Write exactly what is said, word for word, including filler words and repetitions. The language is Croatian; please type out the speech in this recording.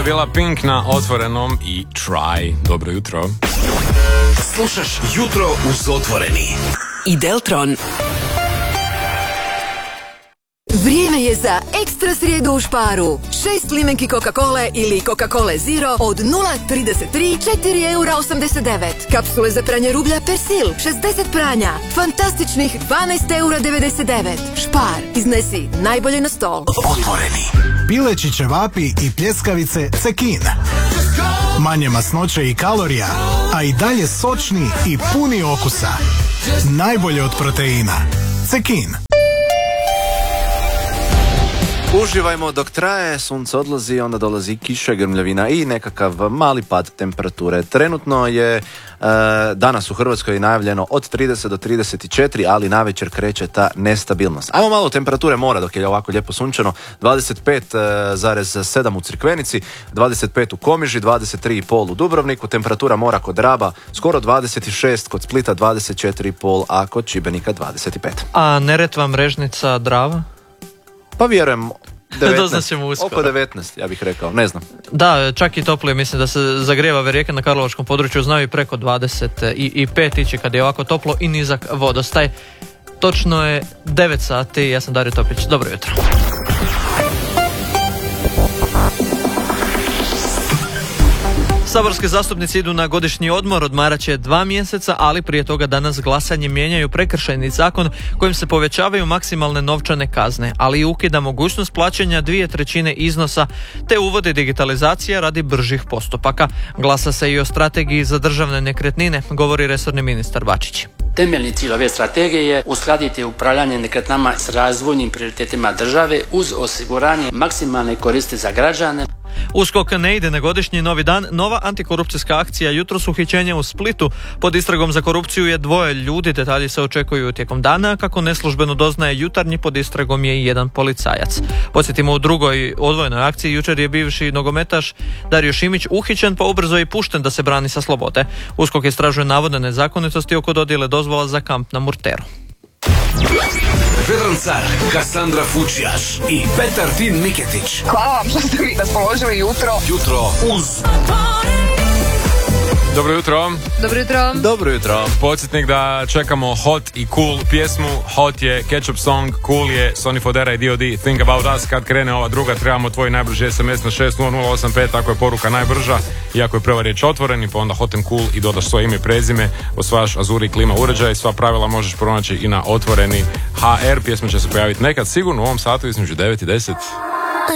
bila Pink na Otvorenom i Try. Dobro jutro. Slušaš Jutro uz Otvoreni i Deltron. Vrijeme je za ekstra srijedu u Sparu. Šest limenki Coca-Cola ili Coca-Cola Zero od nula trideset tri, četiri eura osamdeset devet. Kapsule za pranje rublja Persil, šezdeset pranja. Fantastičnih dvanaest eura devedeset devet. Spar, iznesi najbolje na stol. Otvoreni. Pileći ćevapi i pljeskavice Cekin. Manje masnoće i kalorija, a i dalje sočni i puni okusa. Najbolje od proteina. Cekin. Uživajmo dok traje, sunce odlazi, onda dolazi kiša, grmljavina i nekakav mali pad temperature. Trenutno je e, danas u Hrvatskoj najavljeno od trideset do trideset četiri, ali navečer kreće ta nestabilnost. Ajmo malo temperature mora dok je ovako lijepo sunčano. dvadeset pet zarez sedam u Crikvenici, dvadeset pet u Komiži, dvadeset tri zarez pet u Dubrovniku, temperatura mora kod Raba skoro dvadeset šest, kod Splita dvadeset četiri zarez pet, a kod Šibenika dvadeset pet. A Neretva, Mrežnica, Drava? Pa vjerujem devetnaest, uskoro. oko devetnaest, ja bih rekao, ne znam. Da, čak i toplije, mislim da se zagrijeva rijeke na Karlovačkom području, znaju i preko dvadeset pet ići kad je ovako toplo i nizak vodostaj. Točno je devet sati, ja sam Dario Topić, dobro jutro. Saborski zastupnici idu na godišnji odmor, odmarat će dva mjeseca, ali prije toga danas glasanje mijenjaju prekršajni zakon kojim se povećavaju maksimalne novčane kazne, ali i ukida mogućnost plaćanja dvije trećine iznosa, te uvodi digitalizacija radi bržih postupaka. Glasa se i o strategiji za državne nekretnine, govori resorni ministar Bačić. Temeljni cilj ove strategije je uskladiti upravljanje nekretninama s razvojnim prioritetima države uz osiguranje maksimalne koristi za građane. USKOK ne ide na godišnji novi dan. Nova antikorupcijska akcija, jutros uhićenje u Splitu. Pod istragom za korupciju je dvoje ljudi, detalji se očekuju tijekom dana. Kako neslužbeno doznaje Jutarnji, pod istragom je i jedan policajac. Podsjetimo, u drugoj odvojenoj akciji jučer je bivši nogometaš Dario Šimić uhićen, pa ubrzo je pušten da se brani sa slobode. USKOK istražuje navodne nezakonitosti oko dodjele dozvola za kamp na Murteru. Vedran Car, Kassandra Fučijaš i Petar Tin Miketić. Hvala vam što ste mi raspoložili jutro. Jutro uz Dobro jutro. Dobro jutro. Dobro jutro. Podsjetnik da čekamo Hot i Cool pjesmu. Hot je Ketchup Song, Cool je Sonny Fodera i D O D Think About Us. Kad krene ova druga, trebamo tvoj najbrži S M S na šest nula nula osam pet, ako je poruka najbrža. Iako je prva riječ Otvoreni, pa onda Hot and Cool i dodaš svoje ime i prezime, osvajaš Azuri klima uređaj. Sva pravila možeš pronaći i na Otvoreni H R. Pjesma će se pojaviti nekad, sigurno u ovom satu između devet i deset.